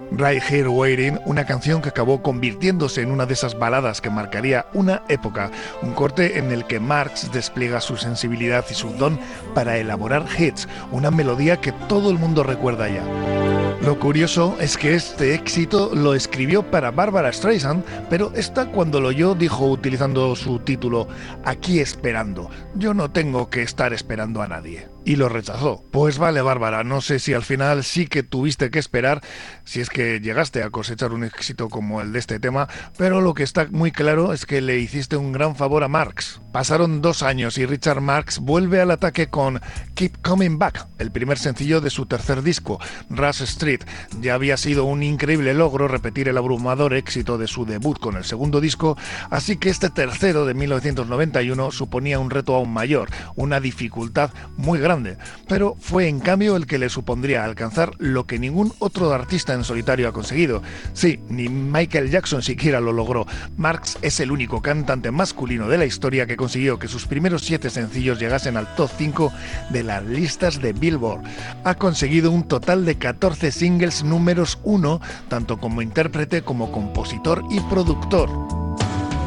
Right Here Waiting, una canción que acabó convirtiéndose en una de esas baladas que marcaría una época, un corte en el que Marx despliega su sensibilidad y su don para elaborar hits, una melodía que todo el mundo recuerda ya. Lo curioso es que este éxito lo escribió para Barbra Streisand, pero esta cuando lo oyó dijo, utilizando su título, "Aquí esperando, yo no tengo que estar esperando a nadie", y lo rechazó. Pues vale, Bárbara, no sé si al final sí que tuviste que esperar, si es que llegaste a cosechar un éxito como el de este tema, pero lo que está muy claro es que le hiciste un gran favor a Marx. Pasaron 2 años y Richard Marx vuelve al ataque con Keep Coming Back, el primer sencillo de su tercer disco, Rush Street. Ya había sido un increíble logro repetir el abrumador éxito de su debut con el segundo disco, así que este tercero de 1991 suponía un reto aún mayor, una dificultad muy grande, pero fue en cambio el que le supondría alcanzar lo que ningún otro artista en solitario ha conseguido. Sí, ni Michael Jackson siquiera lo logró. Marx es el único cantante masculino de la historia que consiguió que sus primeros 7 sencillos llegasen al top 5 de las listas de Billboard. Ha conseguido un total de 14 singles números 1, tanto como intérprete como compositor y productor.